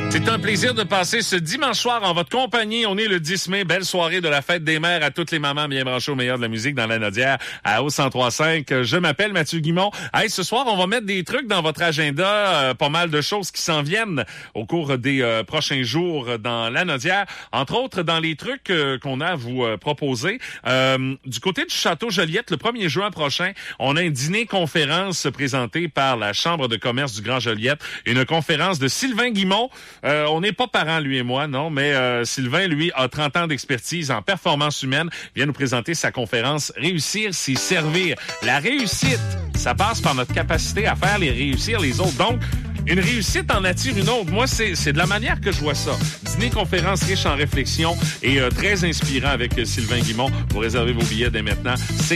C'est un plaisir de passer ce dimanche soir en votre compagnie. On est le 10 mai, belle soirée de la fête des mères à toutes les mamans bien branchées au meilleur de la musique dans la Nodière à O 103.5. Je m'appelle Mathieu Guimond. Hey, ce soir, on va mettre des trucs dans votre agenda, pas mal de choses qui s'en viennent au cours des prochains jours dans la Nodière. Entre autres, dans les trucs qu'on a à vous proposer. Du côté du Château Joliette, le 1er juin prochain, on a un dîner-conférence présenté par la Chambre de commerce du Grand Joliette. Une conférence de Sylvain Guimond. On n'est pas parents, lui et moi, non, mais Sylvain, lui, a 30 ans d'expertise en performance humaine. Il vient nous présenter sa conférence « Réussir, c'est servir ». La réussite, ça passe par notre capacité à faire réussir les autres. Donc, une réussite en attire une autre. Moi, c'est de la manière que je vois ça. Dîner-conférence riche en réflexion et très inspirant avec Sylvain Guimond. Vous réservez vos billets dès maintenant. C'est